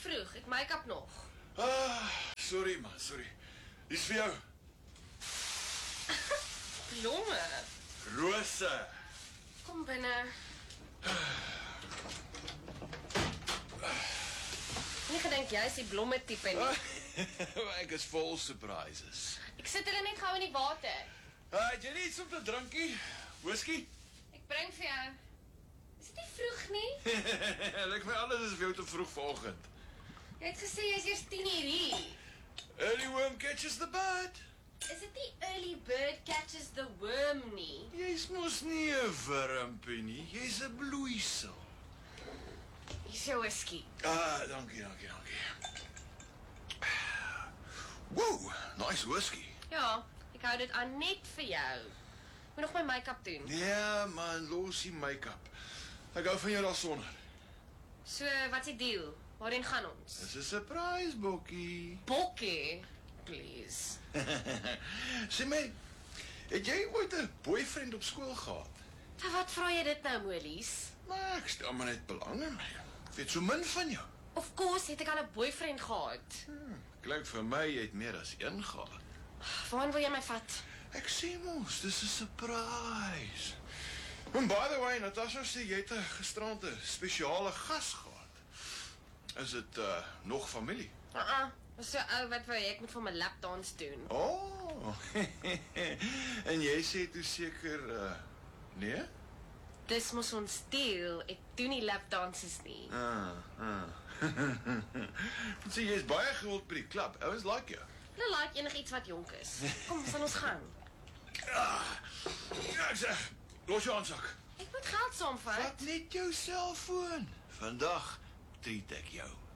vroeg, ek make-up nog. Sorry man, sorry. Dis vir jou. Blomme. Rose. Kom binne. Nie gedink jy is die blomme tipe nie. Ek is vol surprises. Ek sit hulle net gou in die water. Het jy nie iets om te drinkie? Whisky? Ek bring vir jou. Is dit nie vroeg nie? Lyk my alles is vir jou te vroeg vanoggend. Jy het gesê jy is eers 10 uur hier. Early worm catches the bird. Is dit nie early bird catches the worm nie? Jy's mos nie 'n wurmpie nie, jy's 'n bloeisel. Hier is jou whisky. Dankie. Woe, nice whisky. Ja, ek hou dit aan net vir jou. Moet nog my make-up doen. Nee man, los die make-up. Ek hou van jou daar sonder. So, wat is die deal? Waarheen gaan ons? Dis 'n surprise, Bokkie. Bokkie, please. Sê my, het jy ooit 'n boyfriend op skool gehad? Vir wat vra jy dit nou, Molies? Maar ek stel maar net belang in my. Ek weet so min van jou. Of course het ek al 'n boyfriend gehad. Klink vir my jy het meer as een gehad. Waarheen wil jy my vat? Ek sê mos, dis 'n surprise. And by the way, Natasha sê jy het gisterand 'n spesiale gas gehad. Is dit nog familie? So ou wat wou ek moet vir my lapdance doen. Oh. En jy sê toe seker nee? Dis mos ons deal, ek doen nie lapdances nie. Sê jy is baie gewild by die klub. Ouens like jou. Hulle like enigiets wat jonk is. Kom, sal ons gaan. Ek sê, los jou handsak. Ek moet geld saamvat. Vat net jou selfoon. Vandag treat ek jou.